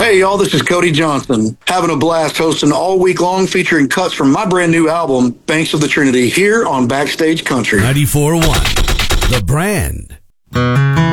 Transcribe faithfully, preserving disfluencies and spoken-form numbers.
Hey, y'all, this is Cody Johnson, having a blast hosting all week long featuring cuts from my brand new album, Banks of the Trinity, here on Backstage Country. ninety-four point one, The Brand.